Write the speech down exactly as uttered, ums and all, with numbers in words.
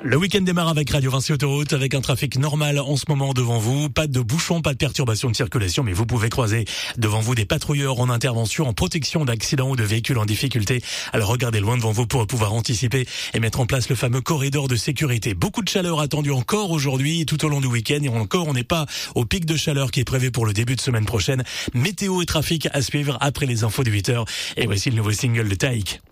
Le week-end démarre avec Radio Vinci Autoroute, avec un trafic normal en ce moment devant vous. Pas de bouchons, pas de perturbations de circulation, mais vous pouvez croiser devant vous des patrouilleurs en intervention, en protection d'accidents ou de véhicules en difficulté. Alors regardez loin devant vous pour pouvoir anticiper et mettre en place le fameux corridor de sécurité. Beaucoup de chaleur attendue encore aujourd'hui, tout au long du week-end. Et encore, on n'est pas au pic de chaleur qui est prévu pour le début de semaine prochaine. Météo et trafic à suivre après les infos de huit heures. Et voici le nouveau single de Taïk.